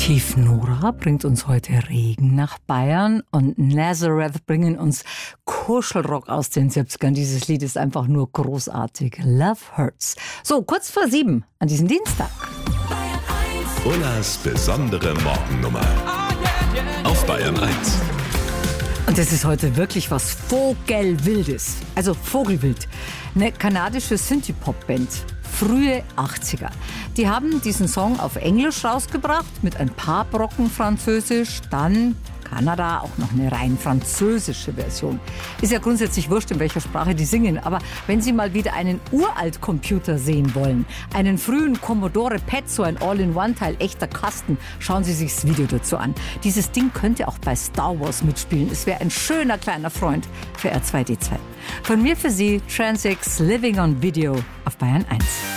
Tief Nora bringt uns heute Regen nach Bayern und Nazareth bringen uns Kuschelrock aus den 70ern. Dieses Lied ist einfach nur großartig. Love Hurts. So, kurz vor 7 an diesem Dienstag. Ullas besondere Morgennummer auf Bayern 1. Und das ist heute wirklich was Vogelwildes. Also Vogelwild. Eine kanadische Synthie-Pop-Band. Frühe 80er. Die haben diesen Song auf Englisch rausgebracht, mit ein paar Brocken Französisch, dann Kanada, auch noch eine rein französische Version. Ist ja grundsätzlich wurscht, in welcher Sprache die singen, aber wenn Sie mal wieder einen Uralt-Computer sehen wollen, einen frühen Commodore PET, so ein All-in-One-Teil, echter Kasten, schauen Sie sich das Video dazu an. Dieses Ding könnte auch bei Star Wars mitspielen. Es wäre ein schöner kleiner Freund für R2-D2. Von mir für Sie, Transix Living on Video auf Bayern 1.